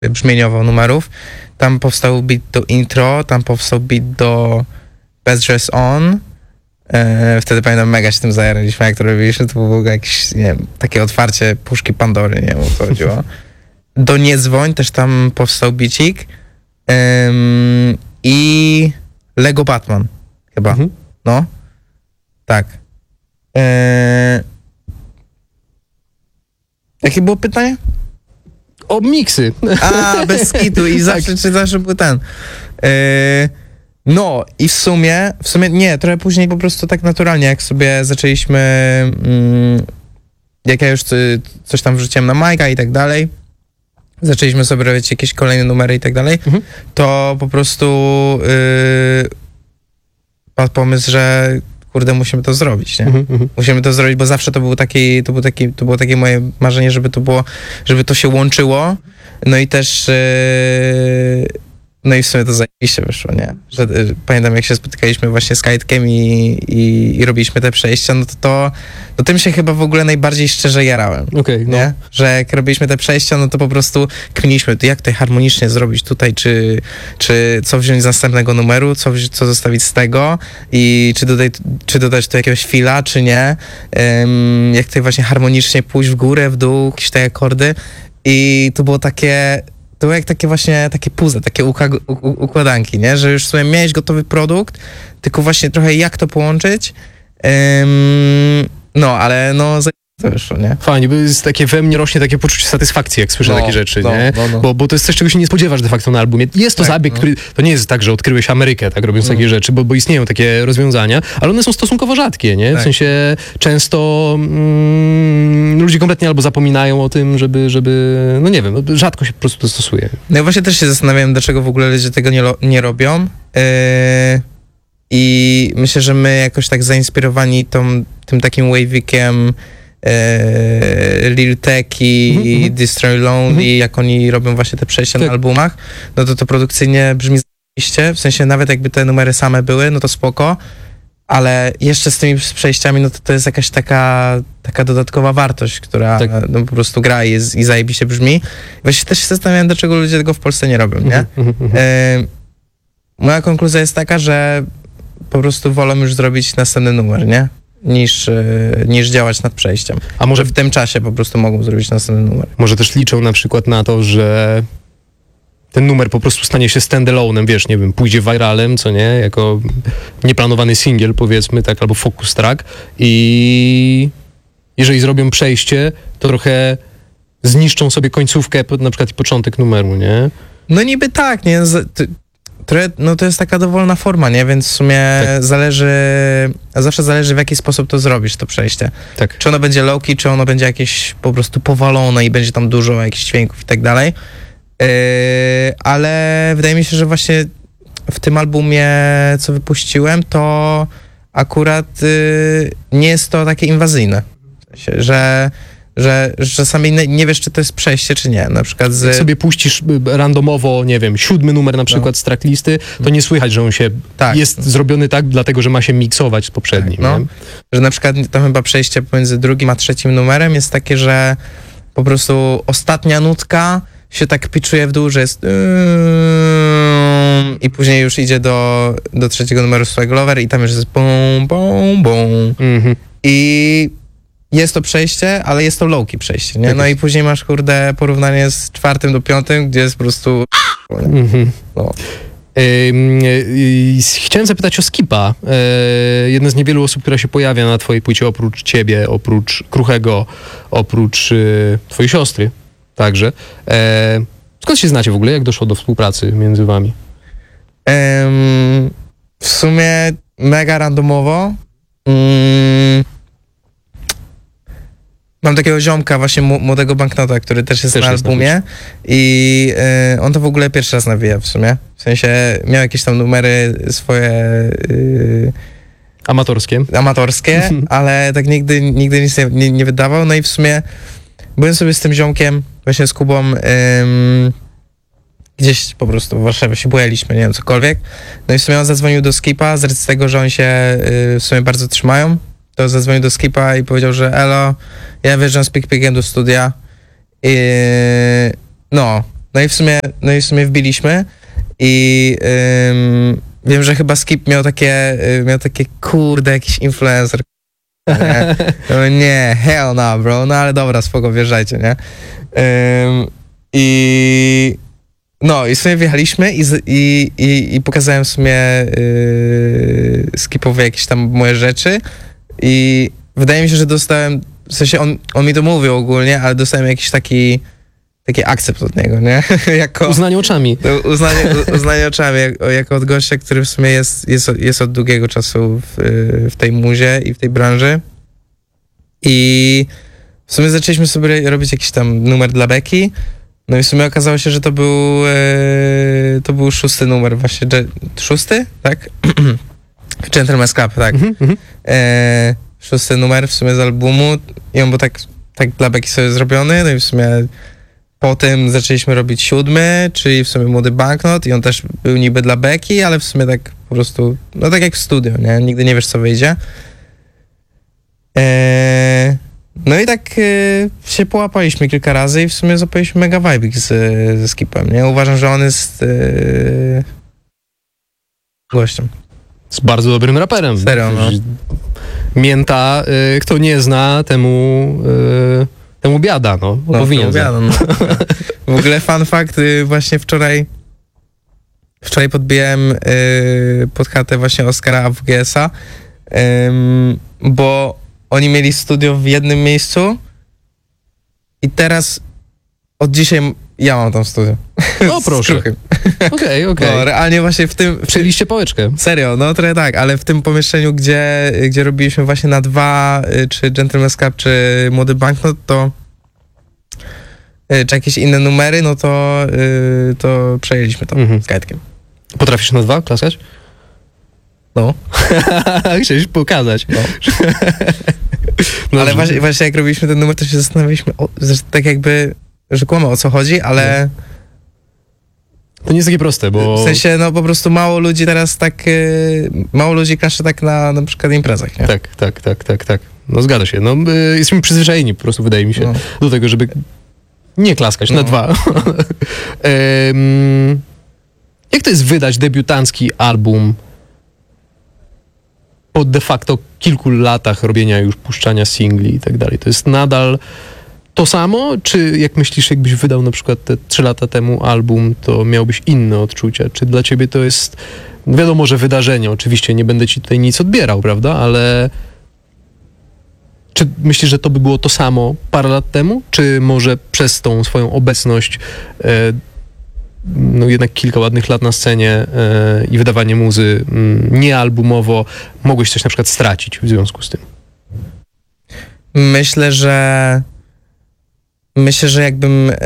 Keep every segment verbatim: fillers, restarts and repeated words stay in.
brzmieniowo numerów. Tam powstał beat do intro, tam powstał beat do Best Dress On. E, wtedy pamiętam, mega się tym zajaraliśmy, jak to robiliśmy, to było jakieś, nie wiem, takie otwarcie puszki Pandory, nie wiem, o co chodziło. Do Nie Dzwoń też tam powstał bicik. Um, I Lego Batman chyba. Mhm. No. Tak. E, jakie było pytanie? O miksy. A, bez kitu i zawsze, czy zawsze był ten. Yy, no i w sumie, w sumie nie, trochę później po prostu tak naturalnie, jak sobie zaczęliśmy, mm, jak ja jużcy, coś tam wrzuciłem na Majka i tak dalej, zaczęliśmy sobie robić jakieś kolejne numery i tak dalej, mhm. to po prostu yy, padł pomysł, że kurde, musimy to zrobić, nie? Mm-hmm. Musimy to zrobić, bo zawsze to był taki, to był taki, to było takie moje marzenie, żeby to było, żeby to się łączyło. No i też yy, no i w sumie to zajebiście wyszło, nie? Że, yy, pamiętam, jak się spotykaliśmy właśnie z Kajtkiem i, i, i robiliśmy te przejścia, no to, to to tym się chyba w ogóle najbardziej szczerze jarałem. Okay, no. Nie? Że jak robiliśmy te przejścia, no to po prostu kminiliśmy, jak tutaj harmonicznie zrobić tutaj, czy, czy co wziąć z następnego numeru, co, co zostawić z tego i czy, dodać, czy dodać tu jakiegoś fila, czy nie. Um, jak tutaj właśnie harmonicznie pójść w górę, w dół, jakieś te akordy i to było takie... To było jak takie właśnie, takie puzzle, takie uka- u- układanki, nie? Że już w sumie miałeś gotowy produkt, tylko właśnie trochę jak to połączyć. Um, no, ale no to wyszło, nie? Fajnie, bo jest takie we mnie rośnie takie poczucie satysfakcji, jak słyszę no, takie rzeczy, no, nie? No, no. Bo, bo to jest coś, czego się nie spodziewasz de facto na albumie. Jest to tak, zabieg, no. który, to nie jest tak, że odkryłeś Amerykę, tak, robiąc no. takie rzeczy, bo, bo istnieją takie rozwiązania, ale one są stosunkowo rzadkie, nie? W tak. sensie często mm, ludzie kompletnie albo zapominają o tym, żeby, żeby, no nie wiem, rzadko się po prostu to stosuje. No ja właśnie też się zastanawiam, dlaczego w ogóle ludzie tego nie, lo- nie robią. Yy... I myślę, że my jakoś tak zainspirowani tą, tym takim wavikiem e, Lil Tecki mm-hmm. i Destroy Lonely, mm-hmm. jak oni robią właśnie te przejścia tak. na albumach, no to to produkcyjnie brzmi zajebiście, w sensie nawet jakby te numery same były, no to spoko, ale jeszcze z tymi przejściami, no to to jest jakaś taka, taka dodatkowa wartość, która tak. no, po prostu gra i, jest, i zajebiście brzmi. I właśnie też się zastanawiam, dlaczego ludzie tego w Polsce nie robią, nie? Mm-hmm. E, moja konkluzja jest taka, że po prostu wolą już zrobić następny numer, nie? Niż, yy, niż działać nad przejściem. A może w tym czasie po prostu mogą zrobić następny numer. Może też liczą na przykład na to, że ten numer po prostu stanie się standalone'em, wiesz, nie wiem, pójdzie viralem, co nie? Jako nieplanowany singiel, powiedzmy, tak, albo focus track i jeżeli zrobią przejście, to trochę zniszczą sobie końcówkę, na przykład i początek numeru, nie? No niby tak, nie? Z, Trochę, no to jest taka dowolna forma, nie? Więc w sumie tak. zależy, zawsze zależy w jaki sposób to zrobisz, to przejście. Tak. Czy ono będzie low-key, czy ono będzie jakieś po prostu powalone i będzie tam dużo jakichś dźwięków i tak dalej. Yy, ale wydaje mi się, że właśnie w tym albumie, co wypuściłem, to akurat yy, nie jest to takie inwazyjne. W sensie, że Że, że czasami nie, nie wiesz, czy to jest przejście, czy nie. Na przykład z... Jak sobie puścisz randomowo, nie wiem, siódmy numer na przykład no. z tracklisty, to nie słychać, że on się tak. jest zrobiony tak, dlatego, że ma się miksować z poprzednim. Tak, no. Że na przykład tam chyba przejście pomiędzy drugim a trzecim numerem jest takie, że po prostu ostatnia nutka się tak pitchuje w dół, że jest i później już idzie do, do trzeciego numeru Swag Lover i tam już jest bum, bum, bum. Mhm. I jest to przejście, ale jest to low-key przejście, nie? Tak no jest. I później masz, kurde, porównanie z czwartym do piątym, gdzie jest po prostu... Mm-hmm. No. Yy, chciałem zapytać o Skipa. Yy, jedna z niewielu osób, która się pojawia na twojej płycie, oprócz ciebie, oprócz Kruchego, oprócz yy, twojej siostry także. Yy, skąd się znacie w ogóle? Jak doszło do współpracy między wami? Yy, w sumie mega randomowo. Yy. Mam takiego ziomka, właśnie młodego banknota, który też jest też na jest albumie i y, on to w ogóle pierwszy raz nawija w sumie. W sensie miał jakieś tam numery swoje... Y, amatorskie. Amatorskie, ale tak nigdy, nigdy nic nie, nie wydawał. No i w sumie byłem sobie z tym ziomkiem, właśnie z Kubą, ym, gdzieś po prostu w Warszawie się bujaliśmy, nie wiem, cokolwiek. No i w sumie on zadzwonił do Skipa, z racji tego, że oni się y, w sumie bardzo trzymają. To zadzwonił do Skipa i powiedział, że elo, ja wjeżdżam z Pik Pikiem do studia i no, No i w sumie, no i w sumie wbiliśmy i ym, wiem, że chyba Skip miał takie, y, miał takie kurde, jakiś influencer. Nie, no, nie hell no, bro, no ale dobra, spoko, wjeżdżajcie, nie? Ym, I no i w sumie wjechaliśmy i, z, i, i, i pokazałem w sumie yy, Skipowi jakieś tam moje rzeczy i wydaje mi się, że dostałem, w sensie on, on mi to mówił ogólnie, ale dostałem jakiś taki taki akcept od niego, nie? jako, uznanie oczami. Uznanie, uznanie oczami, jako, jako od gościa, który w sumie jest, jest, jest od długiego czasu w, w tej muzie i w tej branży. I w sumie zaczęliśmy sobie robić jakiś tam numer dla Beki. No i w sumie okazało się, że to był e, to był szósty numer właśnie. Szósty? Tak? Gentleman's Club, tak. Mm-hmm. E, szósty numer w sumie z albumu i on był tak, tak dla Beki sobie zrobiony, no i w sumie potem zaczęliśmy robić siódmy, czyli w sumie Młody Banknot i on też był niby dla Beki, ale w sumie tak po prostu, no tak jak w studio, nie? Nigdy nie wiesz, co wyjdzie. Eee, no i tak e, się połapaliśmy kilka razy i w sumie zapaliśmy mega vibe z, ze Skipem, nie? Uważam, że on jest e, gościem. Z bardzo dobrym raperem. Serio, no. Mięta, y, kto nie zna, temu... Y, Temu biada, no. no powinien biada, no. W ogóle fun fact, y, właśnie wczoraj wczoraj podbiłem y, pod chatę właśnie Oskara A W G S a, y, bo oni mieli studio w jednym miejscu i teraz od dzisiaj ja mam tam studio. No proszę. Okej, okej. Okay, okay. No, realnie właśnie w tym... Przejęliście pałeczkę. Serio, no trochę tak, ale w tym pomieszczeniu, gdzie, gdzie robiliśmy właśnie na dwa, czy Gentleman's Club, czy Młody Banknot, to czy jakieś inne numery, no to, to przejęliśmy to mhm. z Kajtkiem. Potrafisz na dwa klaskać? No. Chciałeś pokazać. No. No, ale właśnie, właśnie jak robiliśmy ten numer, to się zastanawialiśmy, o, tak jakby, że kłamę, o co chodzi, ale... To nie jest takie proste, bo... W sensie, no po prostu mało ludzi teraz tak, y, mało ludzi klasze tak na na przykład imprezach, nie? Tak, tak, tak, tak, tak. No zgadza się. No y, jesteśmy przyzwyczajeni po prostu, wydaje mi się, no. do tego, żeby nie klaskać no. na dwa. um, jak to jest wydać debiutancki album po de facto kilku latach robienia już, puszczania singli i tak dalej? To jest nadal to samo, czy jak myślisz, jakbyś wydał na przykład te trzy lata temu album, to miałbyś inne odczucia? Czy dla ciebie to jest, wiadomo, że wydarzenie, oczywiście nie będę ci tutaj nic odbierał, prawda, ale czy myślisz, że to by było to samo parę lat temu? Czy może przez tą swoją obecność e, no jednak kilka ładnych lat na scenie e, i wydawanie muzy m, niealbumowo mogłeś coś na przykład stracić w związku z tym? Myślę, że Myślę, że jakbym yy,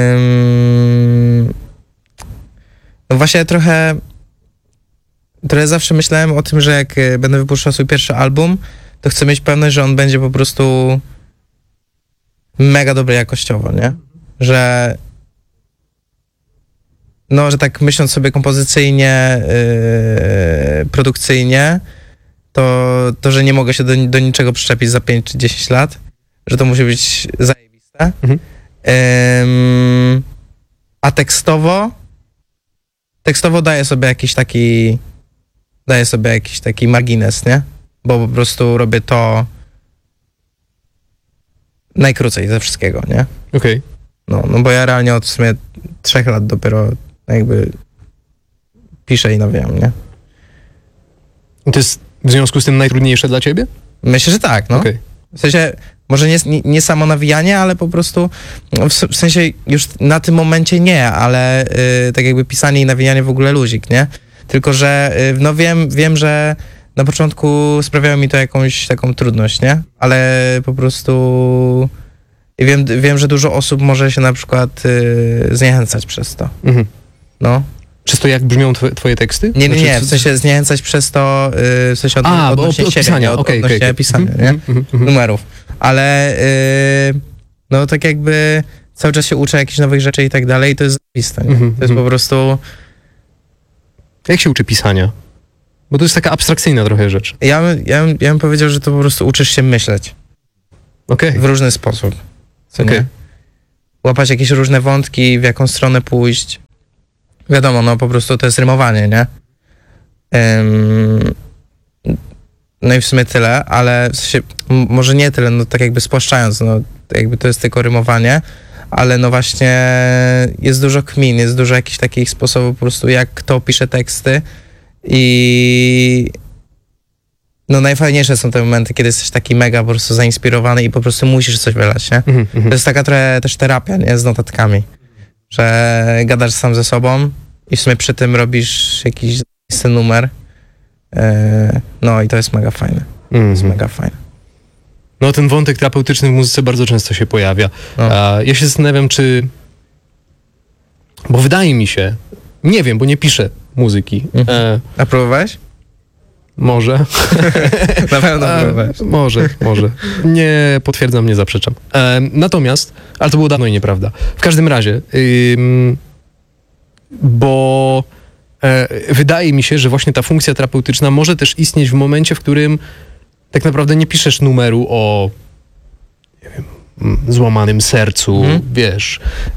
no właśnie trochę trochę zawsze myślałem o tym, że jak będę wypuszczał swój pierwszy album, to chcę mieć pewność, że on będzie po prostu mega dobry jakościowo, nie? Że no, że tak myśląc sobie kompozycyjnie, yy, produkcyjnie, to, to, że nie mogę się do, do niczego przyczepić za pięć czy dziesięć lat, że to musi być zajebiste. Mhm. Um, a tekstowo tekstowo daję sobie jakiś taki daję sobie jakiś taki margines, nie? Bo po prostu robię to najkrócej ze wszystkiego, nie? Okej. Okay. No, no bo ja realnie od w sumie trzech lat dopiero jakby piszę i nawijam, nie? To jest w związku z tym najtrudniejsze dla ciebie? Myślę, że tak, no. Okay. W sensie może nie, nie, nie samo nawijanie, ale po prostu w, w sensie już na tym momencie nie, ale y, tak jakby pisanie i nawijanie w ogóle luzik, nie? Tylko, że y, no wiem, wiem, że na początku sprawiało mi to jakąś taką trudność, nie? Ale po prostu wiem, wiem, że dużo osób może się na przykład y, zniechęcać przez to. Mhm. No. Przez to, jak brzmią twoje, twoje teksty? Nie, nie, nie, w sensie zniechęcać przez to, yy, w sensie od, A, odnośnie od, od siebie, pisania, od, okay, odnośnie okay, pisania, okay. nie? Mm, mm, mm. Numerów. Ale yy, no tak jakby cały czas się uczę jakichś nowych rzeczy i tak dalej i to jest zapiste, nie? Mm, To jest mm. po prostu... Jak się uczy pisania? Bo to jest taka abstrakcyjna trochę rzecz. Ja, ja, ja bym powiedział, że to po prostu uczysz się myśleć. Okay. W różny sposób. Co okay. nie? łapać jakieś różne wątki, w jaką stronę pójść. Wiadomo, no po prostu to jest rymowanie, nie? Um, no i w sumie tyle, ale w sensie, m- może nie tyle, no tak jakby spłaszczając, no jakby to jest tylko rymowanie, ale no właśnie jest dużo kmin, jest dużo jakichś takich sposobów po prostu, jak kto pisze teksty i no najfajniejsze są te momenty, kiedy jesteś taki mega po prostu zainspirowany i po prostu musisz coś wylać, nie? Mm-hmm. To jest taka trochę też terapia, nie? Z notatkami, że gadasz sam ze sobą i w sumie przy tym robisz jakiś numer. No i to jest mega fajne. Mm-hmm. To jest mega fajne. No ten wątek terapeutyczny w muzyce bardzo często się pojawia. No. A ja się zastanawiam, czy... Bo wydaje mi się, nie wiem, bo nie piszę muzyki. Mm-hmm. E... A próbowałeś? Może. Na pewno próbowałeś. Może, może. Nie potwierdzam, nie zaprzeczam. E, natomiast, ale to było dawno i nieprawda. W każdym razie, ym, bo e, wydaje mi się, że właśnie ta funkcja terapeutyczna może też istnieć w momencie, w którym tak naprawdę nie piszesz numeru o, nie wiem, złamanym sercu, hmm. wiesz, e,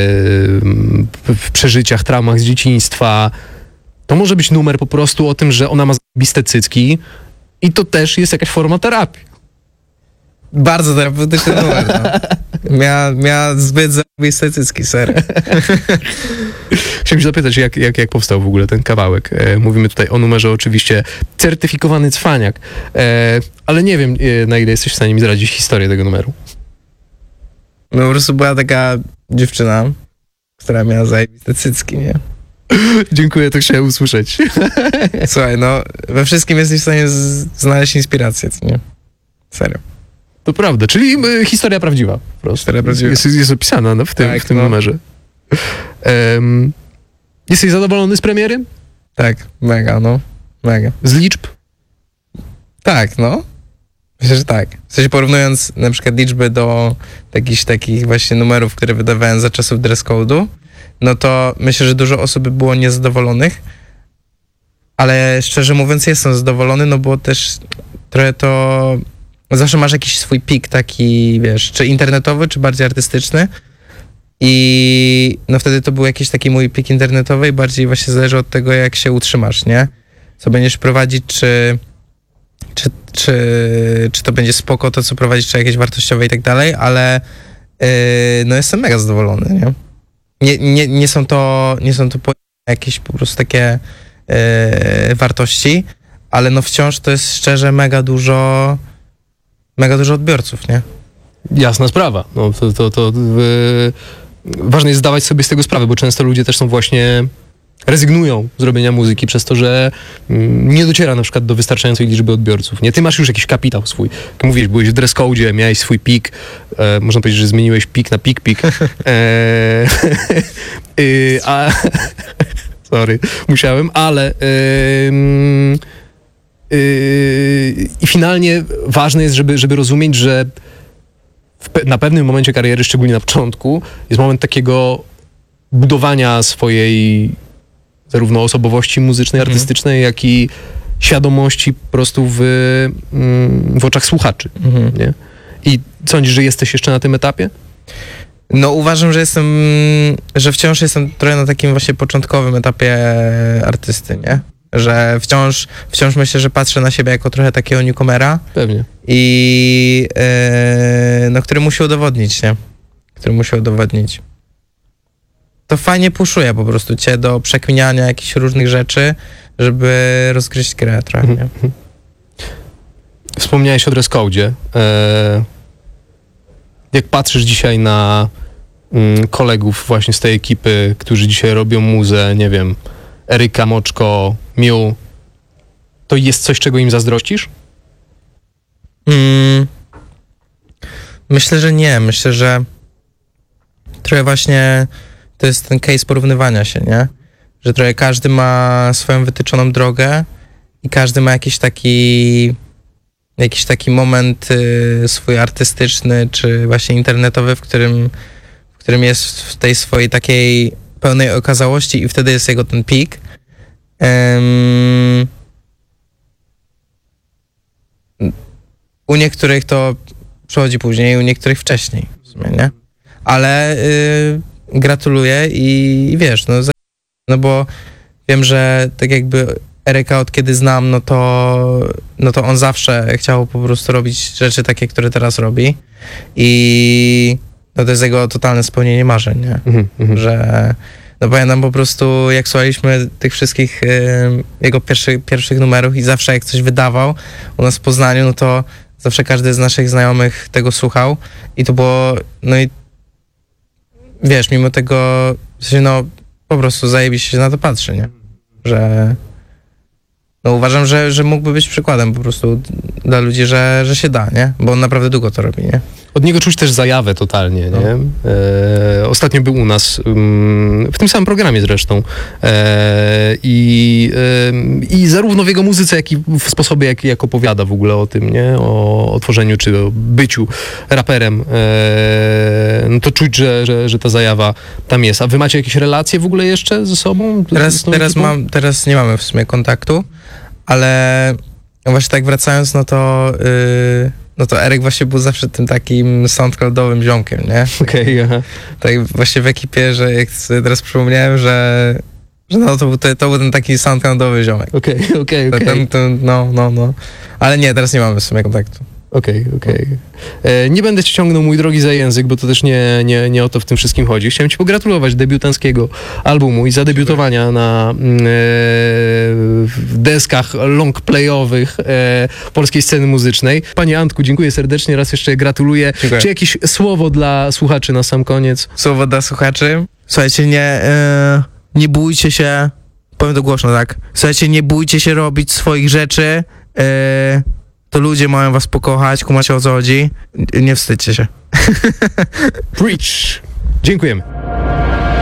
w przeżyciach, traumach z dzieciństwa. To może być numer po prostu o tym, że ona ma zajebiste cycki i to też jest jakaś forma terapii. Bardzo terapeutyczny numer, no. Miała, miała zbyt zajebiste cycki, serio. Chciałem się zapytać, jak, jak, jak powstał w ogóle ten kawałek. E, mówimy tutaj o numerze oczywiście certyfikowany cwaniak, e, ale nie wiem, e, na ile jesteś w stanie mi zdradzić historię tego numeru. No po prostu była taka dziewczyna, która miała zajebiste cycki, nie? Dziękuję, to chciałem usłyszeć. Słuchaj, no we wszystkim jesteś w stanie z- znaleźć inspirację, co nie? Serio. To prawda, czyli y, historia prawdziwa. Po prostu. Historia prawdziwa. Jest, jest opisana no, w tym, tak, w tym no. numerze. Um, jesteś zadowolony z premiery? Tak, mega, no. Mega. Z liczb? Tak, no. Myślę, że tak. W sensie porównując na przykład liczby do jakichś takich właśnie numerów, które wydawałem za czasów dress code'u, no to myślę, że dużo osób by było niezadowolonych, ale szczerze mówiąc jestem zadowolony, no bo też trochę to... Zawsze masz jakiś swój pik taki, wiesz, czy internetowy, czy bardziej artystyczny i no wtedy to był jakiś taki mój pik internetowy i bardziej właśnie zależy od tego, jak się utrzymasz, nie? Co będziesz prowadzić, czy... Czy, czy, czy to będzie spoko, to co prowadzić, czy jakieś wartościowe i tak dalej, ale yy, no jestem mega zadowolony, nie? Nie, nie, nie są to, nie są to jakieś po prostu takie yy, wartości, ale no wciąż to jest szczerze mega dużo, mega dużo odbiorców, nie? Jasna sprawa. No, to, to, to, yy, ważne jest zdawać sobie z tego sprawę, bo często ludzie też są właśnie... rezygnują z robienia muzyki przez to, że mm, nie dociera na przykład do wystarczającej liczby odbiorców. Nie, ty masz już jakiś kapitał swój. Jak mówisz, byłeś w dress code'zie, miałeś swój pik, e, można powiedzieć, że zmieniłeś pik na pik pik. E, y, a sorry, musiałem, ale y, y, i finalnie ważne jest, żeby, żeby rozumieć, że w pe- na pewnym momencie kariery, szczególnie na początku, jest moment takiego budowania swojej zarówno osobowości muzycznej, mhm. artystycznej, jak i świadomości po prostu w, w oczach słuchaczy. Mhm. Nie? I sądzisz, że jesteś jeszcze na tym etapie? No uważam, że jestem, że wciąż jestem trochę na takim właśnie początkowym etapie artysty, nie? Że wciąż, wciąż myślę, że patrzę na siebie jako trochę takiego newcomera. Pewnie. I yy, no, który musi udowodnić, nie? Który musi udowodnić. To fajnie puszuje po prostu cię do przekminiania jakichś różnych rzeczy, żeby rozgryźć grę trochę, nie? Wspomniałeś o dress code'zie. E, jak patrzysz dzisiaj na mm, kolegów właśnie z tej ekipy, którzy dzisiaj robią muzę, nie wiem, Eryka, Moczko, Miu, to jest coś, czego im zazdrościsz? Mm, myślę, że nie. Myślę, że trochę właśnie to jest ten case porównywania się, nie? Że trochę każdy ma swoją wytyczoną drogę i każdy ma jakiś taki jakiś taki moment y, swój artystyczny, czy właśnie internetowy, w którym, w którym jest w tej swojej takiej pełnej okazałości i wtedy jest jego ten pik. Um, u niektórych to przychodzi później, u niektórych wcześniej w sumie, nie? ale y, gratuluję i, i wiesz, no, za- no bo wiem, że tak jakby Eryka od kiedy znam, no to, no to on zawsze chciał po prostu robić rzeczy takie, które teraz robi i no to jest jego totalne spełnienie marzeń, nie? Mhm, mhm. Że no pamiętam po prostu, jak słuchaliśmy tych wszystkich y, jego pierwszych, pierwszych numerów i zawsze jak coś wydawał u nas w Poznaniu, no to zawsze każdy z naszych znajomych tego słuchał i to było, no i wiesz, mimo tego, w sensie, no po prostu zajebiście się na to patrzy, nie? Że no uważam, że, że mógłby być przykładem po prostu dla ludzi, że, że się da, nie? Bo on naprawdę długo to robi, nie? Od niego czuć też zajawę totalnie, No. nie? E, ostatnio był u nas, ym, w tym samym programie zresztą. E, i, ym, I zarówno w jego muzyce, jak i w sposobie, jak, jak opowiada w ogóle o tym, nie? O, o tworzeniu czy o byciu raperem. E, no to czuć, że, że, że ta zajawa tam jest. A wy macie jakieś relacje w ogóle jeszcze ze sobą? Teraz, z tą teraz, ekipą? mam, teraz nie mamy w sumie kontaktu, ale właśnie tak wracając, no to yy, no to Eryk właśnie był zawsze tym takim soundcloudowym ziomkiem, nie? Okej, aha. Tak właśnie w ekipie, że jak sobie teraz przypomniałem, że, że no to był, to, to był ten taki soundcloudowy ziomek. Okej, okej, Ten- okej. ten- ten- No, no, no. Ale nie, teraz nie mamy w sumie kontaktu. Okej, okej. E, Nie będę cię ciągnął, mój drogi, za język, bo to też nie, nie, nie o to w tym wszystkim chodzi. Chciałem ci pogratulować debiutanckiego albumu i zadebiutowania na mm, e, w deskach longplayowych e, polskiej sceny muzycznej. Panie Antku, dziękuję serdecznie, raz jeszcze gratuluję. Dziękuję. Czy jakieś słowo dla słuchaczy na sam koniec? Słowo dla słuchaczy. Słuchajcie, nie, e, nie bójcie się, powiem to głośno, tak? Słuchajcie, nie bójcie się robić swoich rzeczy, e, to ludzie mają was pokochać, kumacie o co chodzi, nie wstydźcie się. Preach! Dziękujemy.